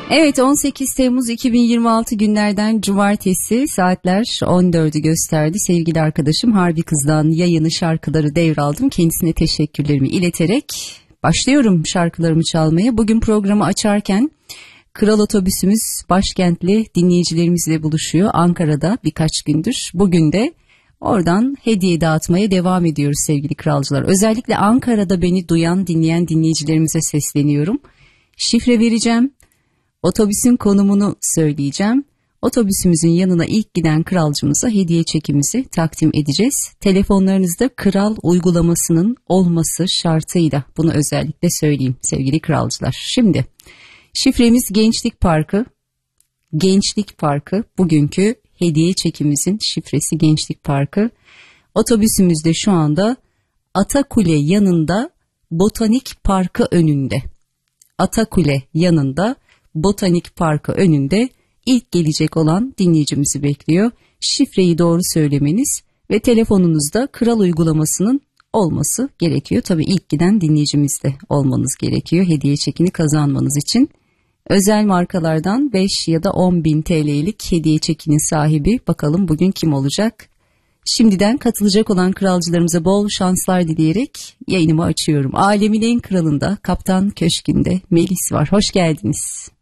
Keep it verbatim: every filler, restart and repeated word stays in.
Evet, on sekiz Temmuz iki bin yirmi altı günlerden cumartesi, saatler on dördü gösterdi. Sevgili arkadaşım Harbi Kız'dan yayını, şarkıları devraldım. Kendisine teşekkürlerimi ileterek başlıyorum şarkılarımı çalmaya. Bugün programı açarken Kral Otobüsümüz başkentli dinleyicilerimizle buluşuyor Ankara'da birkaç gündür. Bugün de oradan hediye dağıtmaya devam ediyoruz sevgili kralcılar. Özellikle Ankara'da beni duyan, dinleyen dinleyicilerimize sesleniyorum. Şifre vereceğim. Otobüsün konumunu söyleyeceğim. Otobüsümüzün yanına ilk giden kralcımıza hediye çekimizi takdim edeceğiz. Telefonlarınızda Kral uygulamasının olması şartıyla, bunu özellikle söyleyeyim sevgili kralcılar. Şimdi şifremiz Gençlik Parkı. Gençlik Parkı, bugünkü hediye çekimimizin şifresi Gençlik Parkı. Otobüsümüzde şu anda Atakule yanında, Botanik Parkı önünde. Atakule yanında, Botanik Parkı önünde ilk gelecek olan dinleyicimizi bekliyor. Şifreyi doğru söylemeniz ve telefonunuzda Kral uygulamasının olması gerekiyor. Tabii ilk giden dinleyicimiz de olmanız gerekiyor hediye çekini kazanmanız için. Özel markalardan beş ya da on bin T L'lik hediye çekinin sahibi bakalım bugün kim olacak? Şimdiden katılacak olan kralcılarımıza bol şanslar dileyerek yayınımı açıyorum. Alemin en kralında, Kaptan Köşkü'nde Melis var. Hoş geldiniz.